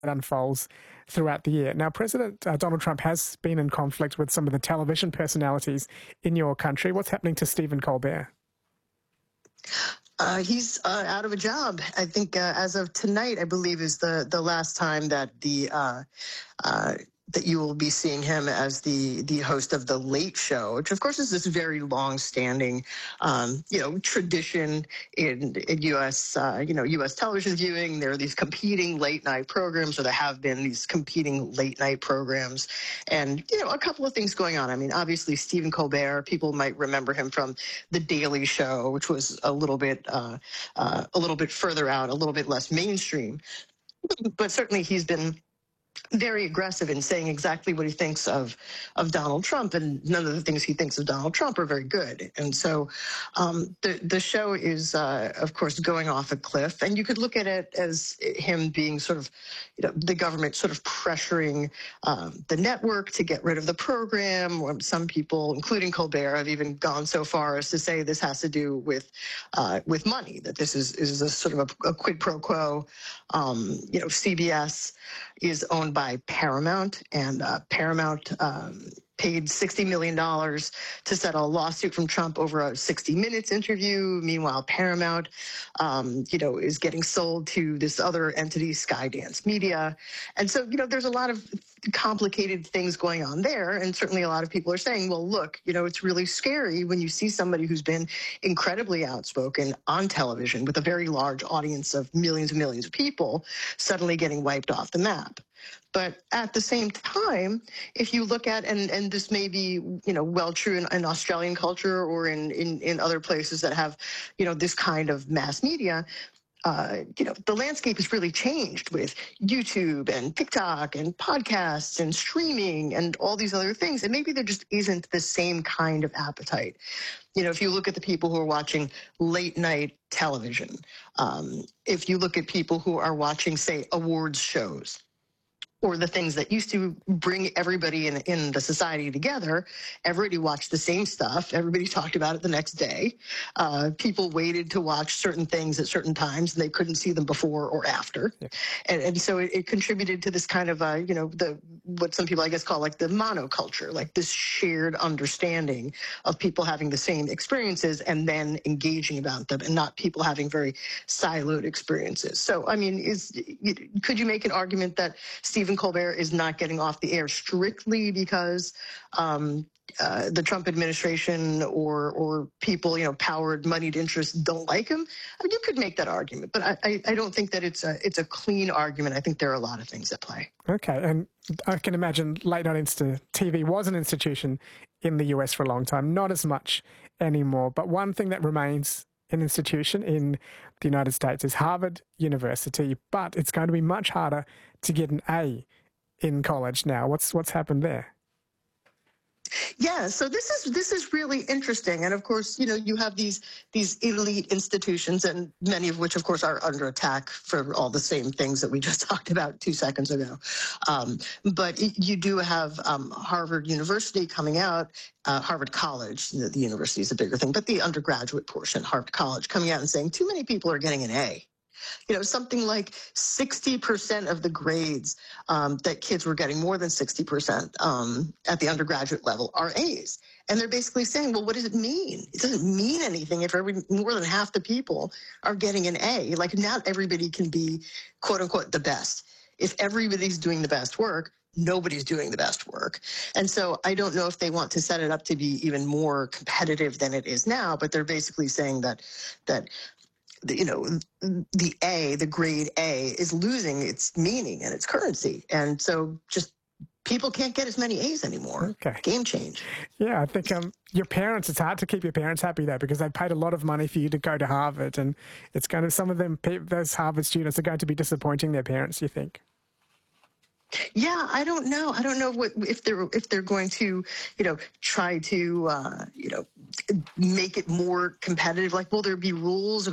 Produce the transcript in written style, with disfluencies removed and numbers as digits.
unfolds throughout the year. Now, President Donald Trump has been in conflict with some of the television personalities in your country. What's happening to Stephen Colbert? He's out of a job. I think as of tonight, I believe, is the last time that that you will be seeing him as the host of The Late Show, which of course is this very long-standing, tradition in U.S. U.S. television viewing. There are these competing late-night programs, or there have been these competing late-night programs, and a couple of things going on. I mean, obviously Stephen Colbert, people might remember him from The Daily Show, which was a little bit further out, a little bit less mainstream, but certainly he's been very aggressive in saying exactly what he thinks of Donald Trump, and none of the things he thinks of Donald Trump are very good. And so the show is, of course, going off a cliff. And you could look at it as him being sort of, the government sort of pressuring the network to get rid of the program. Some people, including Colbert, have even gone so far as to say this has to do with money, that this is a sort of a quid pro quo. CBS is owned by Paramount, and Paramount paid $60 million to settle a lawsuit from Trump over a 60 Minutes interview. Meanwhile, Paramount, is getting sold to this other entity, Skydance Media. And so, there's a lot of complicated things going on there. And certainly a lot of people are saying, well, look, it's really scary when you see somebody who's been incredibly outspoken on television with a very large audience of millions and millions of people suddenly getting wiped off the map. But at the same time, if you look at, and this may be, well true in Australian culture or in other places that have, this kind of mass media, the landscape has really changed with YouTube and TikTok and podcasts and streaming and all these other things. And maybe there just isn't the same kind of appetite. If you look at the people who are watching late night television, if you look at people who are watching, say, awards shows, or the things that used to bring everybody in the society together, everybody watched the same stuff. Everybody talked about it the next day. People waited to watch certain things at certain times, and they couldn't see them before or after. Yeah. And so it contributed to this kind of, what some people, I guess, call like the monoculture, like this shared understanding of people having the same experiences and then engaging about them, and not people having very siloed experiences. So, I mean, could you make an argument that Stephen Colbert is not getting off the air strictly because the Trump administration or people, powered, moneyed interests don't like him? I mean, you could make that argument, but I don't think that it's a clean argument. I think there are a lot of things at play. Okay, and I can imagine late night TV was an institution in the US for a long time, not as much anymore. But one thing that remains an institution in the United States is Harvard University, but it's going to be much harder to get an A in college now. What's happened there? Yeah, so this is really interesting, and of course, you have these elite institutions, and many of which, of course, are under attack for all the same things that we just talked about 2 seconds ago. But you do have Harvard University coming out, Harvard College. The university is a bigger thing, but the undergraduate portion, Harvard College, coming out and saying too many people are getting an A. Something like 60% of the grades that kids were getting, more than 60% at the undergraduate level, are A's. And they're basically saying, well, what does it mean? It doesn't mean anything if more than half the people are getting an A. Like, not everybody can be, quote unquote, the best. If everybody's doing the best work, nobody's doing the best work. And so I don't know if they want to set it up to be even more competitive than it is now, but they're basically saying that the grade A is losing its meaning and its currency. And so just people can't get as many A's anymore. Okay. Game change. Yeah, I think your parents, it's hard to keep your parents happy there because they paid a lot of money for you to go to Harvard, and it's going to, some of them, those Harvard students are going to be disappointing their parents, you think? Yeah, I don't know. I don't know if they're going to, try to, make it more competitive. Like, will there be rules